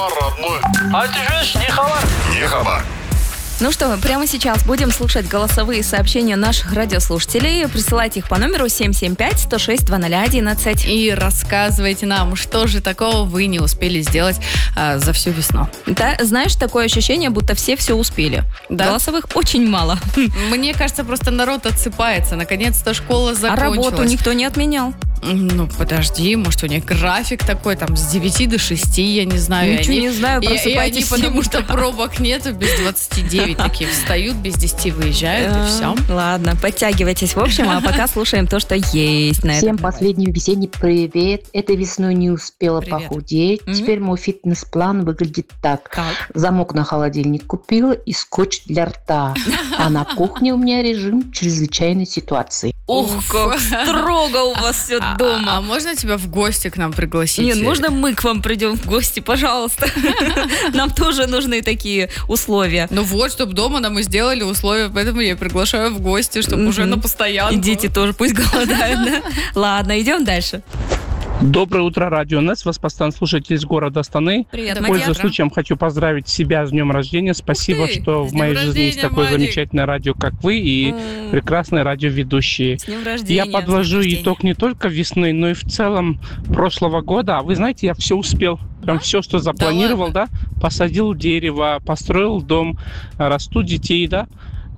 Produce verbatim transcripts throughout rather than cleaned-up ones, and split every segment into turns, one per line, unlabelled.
родной.
А ты же не хабар.
Не хабар.
Ну что, прямо сейчас будем слушать голосовые сообщения наших радиослушателей. Присылайте их по номеру семь семь пять сто шесть двадцать одиннадцать.
И рассказывайте нам, что же такого вы не успели сделать а, за всю весну.
Да, знаешь, такое ощущение, будто все все успели.
Да?
Голосовых очень мало.
Мне кажется, просто народ отсыпается. Наконец-то школа
А
закончилась.
работу никто не отменял.
Ну, подожди, может, у них график такой, там, с девяти до шести, я не знаю.
Ничего
они,
не знаю,
и, и они,
просыпайтесь
потому
всем.
что пробок нету, без двадцати девяти такие встают, без десяти выезжают, и все.
Ладно, подтягивайтесь. В общем, а пока слушаем то, что есть на
Всем
этом.
последний весенний привет. Этой весной не успела
Привет.
похудеть.
Мгм.
Теперь мой фитнес-план выглядит так.
Как?
Замок на холодильник купила и скотч для рта. А на кухне у меня режим чрезвычайной ситуации.
Ох, как строго у вас все
А,
дома.
а можно тебя в гости к нам пригласить?
Нет, можно мы к вам придем в гости, пожалуйста? Нам тоже нужны такие условия.
Ну вот, чтобы дома нам и сделали условия, поэтому я приглашаю в гости, чтобы уже
Мгм.
на постоянку.
И дети тоже пусть голодают, да? Ладно, идем дальше.
Доброе утро, Радио НЕС. Вас постоянно слушатель из города Астаны.
Привет,
Доброе
Пользуясь
утро.
случаем, хочу поздравить себя с днем рождения. Спасибо,
ты,
что
с
в моей
днем
жизни есть
рождения,
такое
Марик.
замечательное радио, как вы, и
М.
прекрасные радиоведущие.
С днем рождения.
Я подвожу
с днем
итог не только весны, но и в целом прошлого года. А вы знаете, я все успел. Прям все, что запланировал, да? Посадил дерево, построил дом, расту детей, да?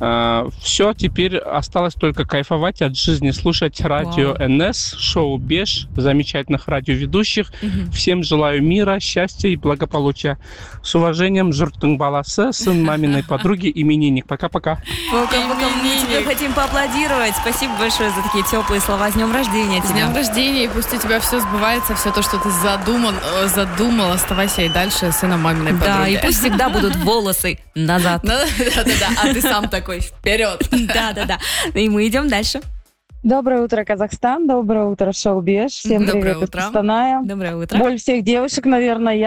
Все, теперь осталось только кайфовать от жизни, слушать радио НС, шоу Беш, замечательных радиоведущих.
Мгм.
Всем желаю мира, счастья и благополучия. С уважением, Журтың баласы, сын маминой подруги, именинник. Пока-пока.
Пока-пока, мы тебе хотим поаплодировать. Спасибо большое за такие теплые слова. С днем рождения
С
тебя.
днем рождения, и пусть у тебя все сбывается, все то, что ты задуман, э, задумал, оставайся и дальше сыном маминой подруги.
Да, и пусть всегда будут волосы назад.
Да-да-да, а ты сам такой вперед.
Да-да-да. И мы идем дальше.
Доброе утро, Казахстан. Доброе утро, шоу Беш. Всем
Доброе
привет из
утро.
Костаная.
Доброе утро.
Боль всех девушек, наверное, я